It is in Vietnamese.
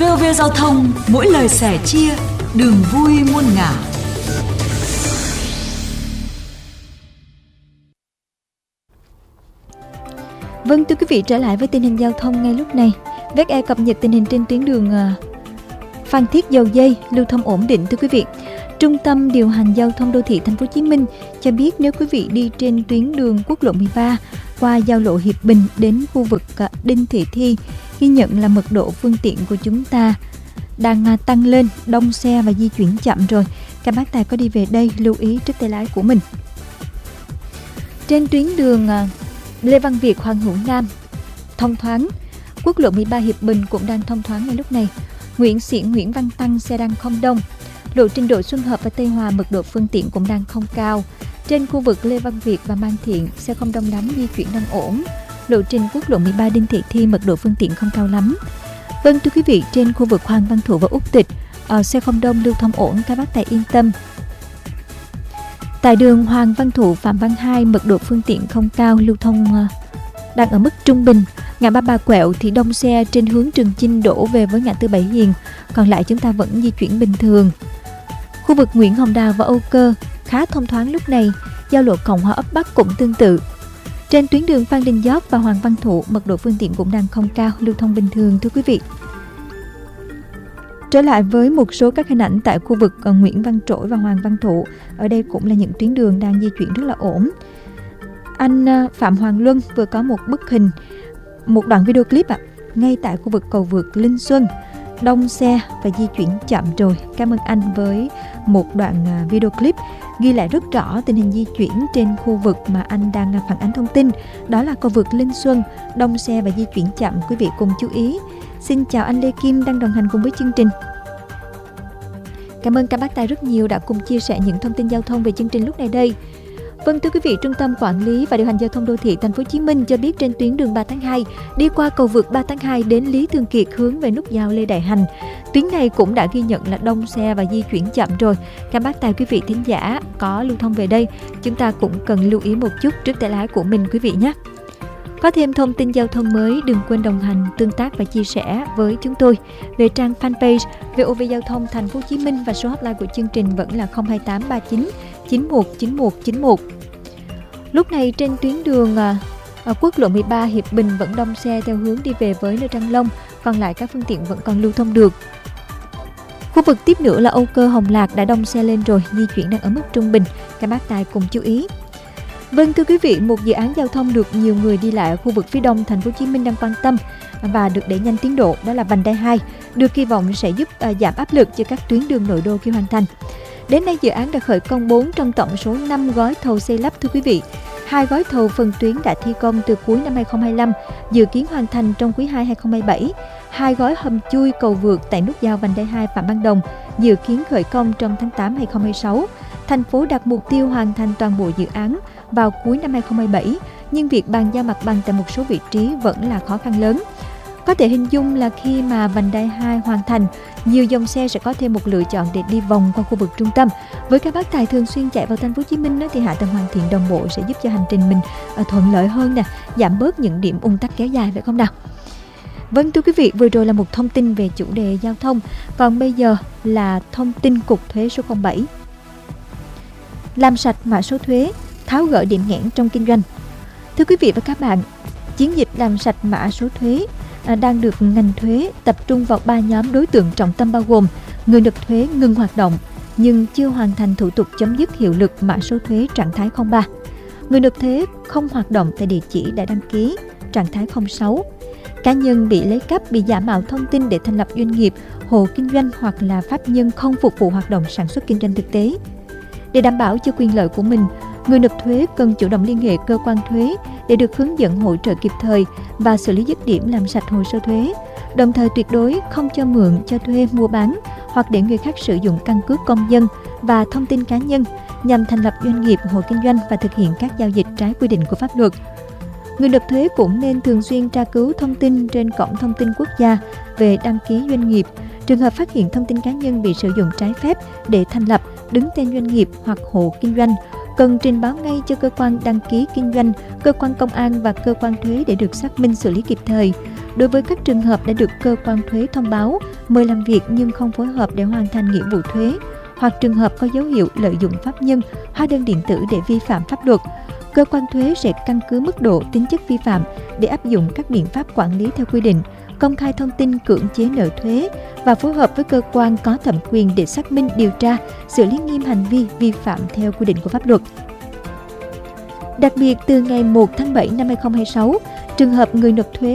VOV Giao thông, mỗi lời sẻ chia, đường vui muôn ngả. Vâng, thưa quý vị, trở lại với tình hình giao thông ngay lúc này. VE cập nhật tình hình trên tuyến đường Phan Thiết Dầu Dây lưu thông ổn định thưa quý vị. Trung tâm điều hành giao thông đô thị Thành phố Hồ Chí Minh cho biết nếu quý vị đi trên tuyến đường quốc lộ 13 qua giao lộ Hiệp Bình đến khu vực Đinh Thị Thi, ghi nhận là mật độ phương tiện của chúng ta đang tăng lên, đông xe và di chuyển chậm rồi. Các bác tài có đi về đây lưu ý trước tay lái của mình. Trên tuyến đường Lê Văn Việt Hoàng Hữu Nam thông thoáng, quốc lộ 13 Hiệp Bình cũng đang thông thoáng ngay lúc này. Nguyễn Xiển, Nguyễn Văn Tăng xe đang không đông. Lộ trình Đỗ Xuân Hợp và Tây Hòa mật độ phương tiện cũng đang không cao. Trên khu vực Lê Văn Việt và Mang Thiện xe không đông lắm, di chuyển đang ổn. Lộ trình quốc lộ 13 Đinh Thị Thi mật độ phương tiện không cao lắm. Vâng thưa quý vị, trên khu vực Hoàng Văn Thụ và Úc Tịch xe không đông, lưu thông ổn, các bác tài yên tâm. Tại đường Hoàng Văn Thụ Phạm Văn Hai mật độ phương tiện không cao, lưu thông đang ở mức trung bình. Ngã ba Bà Quẹo thì đông xe trên hướng Trường Chinh đổ về với ngã tư Bảy Hiền, còn lại chúng ta vẫn di chuyển bình thường. Khu vực Nguyễn Hồng Đào và Âu Cơ khá thông thoáng lúc này, giao lộ Cộng Hòa ấp Bắc cũng tương tự. Trên tuyến đường Phan Đình Giót và Hoàng Văn Thụ mật độ phương tiện cũng đang không cao, lưu thông bình thường thưa quý vị. Trở lại với một số các hình ảnh tại khu vực Nguyễn Văn Trỗi và Hoàng Văn Thụ, ở đây cũng là những tuyến đường đang di chuyển rất là ổn. Anh Phạm Hoàng Luân vừa có một bức hình, một đoạn video clip ngay tại khu vực cầu vượt Linh Xuân, đông xe và di chuyển chậm rồi. Cảm ơn anh với một đoạn video clip ghi lại rất rõ tình hình di chuyển trên khu vực mà anh đang phản ánh thông tin. Đó là cầu vượt Linh Xuân, đông xe và di chuyển chậm, quý vị cùng chú ý. Xin chào anh Lê Kim đang đồng hành cùng với chương trình. Cảm ơn các bác tài rất nhiều đã cùng chia sẻ những thông tin giao thông về chương trình lúc này đây. Vâng thưa quý vị, Trung tâm Quản lý và Điều hành Giao thông Đô thị Thành phố Hồ Chí Minh cho biết trên tuyến đường 3 tháng 2 đi qua cầu vượt 3 tháng 2 đến Lý Thường Kiệt hướng về nút giao Lê Đại Hành, tuyến này cũng đã ghi nhận là đông xe và di chuyển chậm rồi. Các bác tài quý vị thính giả có lưu thông về đây, chúng ta cũng cần lưu ý một chút trước tay lái của mình quý vị nhé. Có thêm thông tin giao thông mới, đừng quên đồng hành, tương tác và chia sẻ với chúng tôi về trang fanpage VOV Giao thông Thành phố Hồ Chí Minh, và số hotline của chương trình vẫn là 02839 919191. Lúc này trên tuyến đường quốc lộ 13 Hiệp Bình vẫn đông xe theo hướng đi về với nơi Trăng Long, còn lại các phương tiện vẫn còn lưu thông được. Khu vực tiếp nữa là Âu Cơ Hồng Lạc đã đông xe lên rồi, di chuyển đang ở mức trung bình, các bác tài cùng chú ý. Vâng thưa quý vị, một dự án giao thông được nhiều người đi lại ở khu vực phía đông Thành phố Hồ Chí Minh đang quan tâm và được đẩy nhanh tiến độ, đó là vành đai 2, được kỳ vọng sẽ giúp giảm áp lực cho các tuyến đường nội đô khi hoàn thành. Đến nay dự án đã khởi công 4 trong tổng số 5 gói thầu xây lắp thưa quý vị. 2 gói thầu phần tuyến đã thi công từ cuối năm 2025, dự kiến hoàn thành trong quý 2 2027. 2 gói hầm chui cầu vượt tại nút giao vành đai 2 Phạm Văn Đồng dự kiến khởi công trong tháng 8 2026. Thành phố đặt mục tiêu hoàn thành toàn bộ dự án vào cuối năm 2027, nhưng việc bàn giao mặt bằng tại một số vị trí vẫn là khó khăn lớn. Có thể hình dung là khi mà vành đai 2 hoàn thành, nhiều dòng xe sẽ có thêm một lựa chọn để đi vòng qua khu vực trung tâm. Với các bác tài thường xuyên chạy vào Thành phố Hồ Chí Minh thì hạ tầng hoàn thiện đồng bộ sẽ giúp cho hành trình mình thuận lợi hơn nè, giảm bớt những điểm ùn tắc kéo dài, phải không nào? Vâng thưa quý vị, vừa rồi là một thông tin về chủ đề giao thông, còn bây giờ là thông tin Cục Thuế số 07. Làm sạch mã số thuế, tháo gỡ điểm nghẽn trong kinh doanh. Thưa quý vị và các bạn, chiến dịch làm sạch mã số thuế đang được ngành thuế tập trung vào 3 nhóm đối tượng trọng tâm, bao gồm người nộp thuế ngừng hoạt động nhưng chưa hoàn thành thủ tục chấm dứt hiệu lực mã số thuế trạng thái 03, người nộp thuế không hoạt động tại địa chỉ đã đăng ký trạng thái 06, cá nhân bị lấy cắp, bị giả mạo thông tin để thành lập doanh nghiệp, hộ kinh doanh hoặc là pháp nhân không phục vụ hoạt động sản xuất kinh doanh thực tế. Để đảm bảo cho quyền lợi của mình, người nộp thuế cần chủ động liên hệ cơ quan thuế để được hướng dẫn hỗ trợ kịp thời và xử lý dứt điểm làm sạch hồ sơ thuế. Đồng thời tuyệt đối không cho mượn, cho thuê, mua bán hoặc để người khác sử dụng căn cước công dân và thông tin cá nhân nhằm thành lập doanh nghiệp, hộ kinh doanh và thực hiện các giao dịch trái quy định của pháp luật. Người nộp thuế cũng nên thường xuyên tra cứu thông tin trên cổng thông tin quốc gia về đăng ký doanh nghiệp. Trường hợp phát hiện thông tin cá nhân bị sử dụng trái phép để thành lập, đứng tên doanh nghiệp hoặc hộ kinh doanh, cần trình báo ngay cho cơ quan đăng ký kinh doanh, cơ quan công an và cơ quan thuế để được xác minh xử lý kịp thời. Đối với các trường hợp đã được cơ quan thuế thông báo, mời làm việc nhưng không phối hợp để hoàn thành nghĩa vụ thuế, hoặc trường hợp có dấu hiệu lợi dụng pháp nhân, hóa đơn điện tử để vi phạm pháp luật, cơ quan thuế sẽ căn cứ mức độ tính chất vi phạm để áp dụng các biện pháp quản lý theo quy định, công khai thông tin cưỡng chế nợ thuế và phối hợp với cơ quan có thẩm quyền để xác minh, điều tra, xử lý nghiêm hành vi vi phạm theo quy định của pháp luật. Đặc biệt, từ ngày 1 tháng 7 năm 2026, trường hợp người nộp thuế